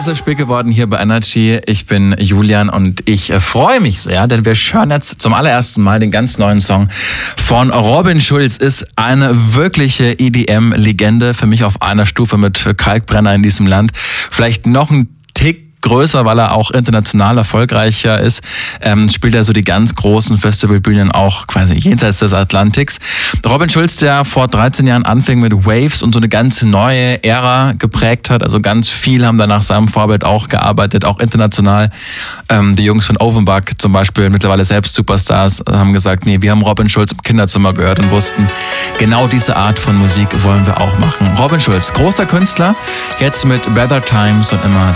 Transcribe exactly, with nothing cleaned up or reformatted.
Es ist spät geworden hier bei Energy. Ich bin Julian und ich äh, freue mich sehr, denn wir hören jetzt zum allerersten Mal den ganz neuen Song von Robin Schulz. Ist eine wirkliche E D M-Legende, für mich auf einer Stufe mit Kalkbrenner in diesem Land. Vielleicht noch ein Tick größer, weil er auch international erfolgreicher ist, ähm, spielt er so die ganz großen Festivalbühnen auch quasi jenseits des Atlantiks. Robin Schulz, der vor dreizehn Jahren anfing mit Waves und so eine ganz neue Ära geprägt hat, also ganz viel haben da nach seinem Vorbild auch gearbeitet, auch international. Ähm, die Jungs von Offenbach zum Beispiel, mittlerweile selbst Superstars, haben gesagt, nee, wir haben Robin Schulz im Kinderzimmer gehört und wussten, genau diese Art von Musik wollen wir auch machen. Robin Schulz, großer Künstler, jetzt mit Better Times und immer